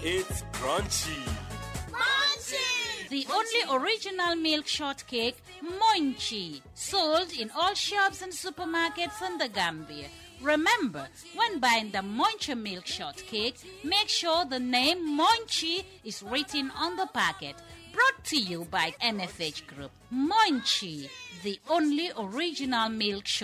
It's crunchy. Munchie! The only original milk shortcake, Munchie, sold in all shops and supermarkets in the Gambia. Remember, when buying the Munchie milk shortcake, make sure the name Munchie is written on the packet. Brought to you by NFH Group. Munchie, the only original milk shortcake.